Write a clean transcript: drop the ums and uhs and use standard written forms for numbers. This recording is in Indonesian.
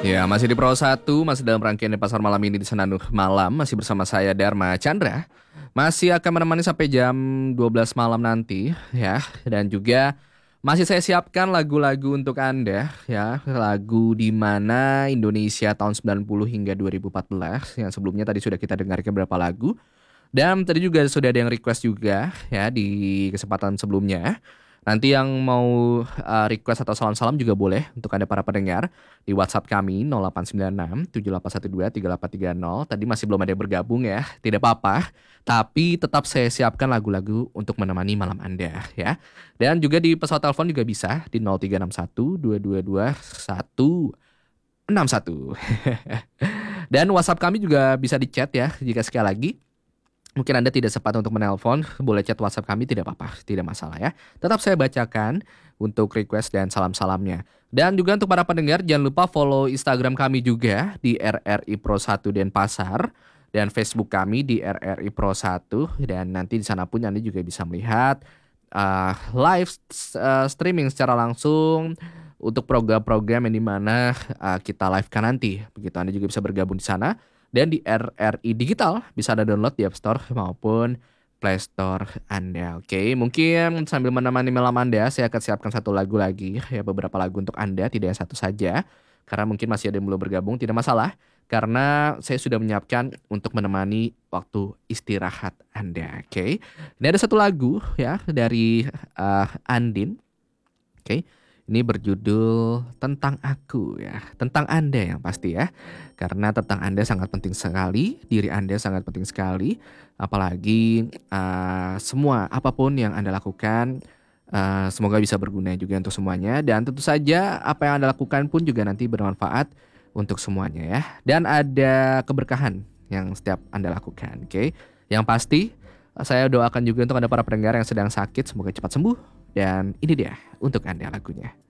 Ya, masih di Pro 1, masih dalam rangkaian di Pasar Malam ini di Senandung Malam, masih bersama saya Dharma Chandra. Masih akan menemani sampai jam 12 malam nanti ya. Dan juga masih saya siapkan lagu-lagu untuk Anda ya, lagu di mana Indonesia tahun 90 hingga 2014 yang sebelumnya tadi sudah kita dengarkan beberapa lagu. Dan tadi juga sudah ada yang request juga ya di kesempatan sebelumnya. Nanti yang mau request atau salam-salam juga boleh untuk Anda para pendengar di WhatsApp kami 0896 7812 3830. Tadi masih belum ada yang bergabung ya, tidak apa-apa. Tapi tetap saya siapkan lagu-lagu untuk menemani malam Anda ya. Dan juga di pesawat telepon juga bisa di 0361 222 161. Dan WhatsApp kami juga bisa di chat ya jika sekali lagi mungkin Anda tidak sempat untuk menelpon, boleh chat WhatsApp kami, tidak apa-apa, tidak masalah ya. Tetap saya bacakan untuk request dan salam-salamnya. Dan juga untuk para pendengar, jangan lupa follow Instagram kami juga di RRI Pro 1 Denpasar. Dan Facebook kami di RRI Pro 1. Dan nanti di sana pun Anda juga bisa melihat live streaming secara langsung untuk program-program yang dimana kita live-kan nanti. Begitu Anda juga bisa bergabung di sana. Dan di RRI Digital bisa Anda download di App Store maupun Play Store Anda. Oke, mungkin sambil menemani malam Anda, saya akan siapkan satu lagu lagi. Ya, beberapa lagu untuk Anda, tidak yang satu saja. Karena mungkin masih ada yang belum bergabung, tidak masalah. Karena saya sudah menyiapkan untuk menemani waktu istirahat Anda. Oke, ini ada satu lagu ya dari Andin. Oke. Ini berjudul Tentang Aku ya, tentang Anda yang pasti ya. Karena tentang Anda sangat penting sekali, diri Anda sangat penting sekali. Apalagi semua apapun yang Anda lakukan, semoga bisa berguna juga untuk semuanya. Dan tentu saja apa yang Anda lakukan pun juga nanti bermanfaat untuk semuanya ya. Dan ada keberkahan yang setiap Anda lakukan, oke. Yang pasti saya doakan juga untuk Anda para pendengar yang sedang sakit, semoga cepat sembuh. Dan ini dia untuk Anda lagunya.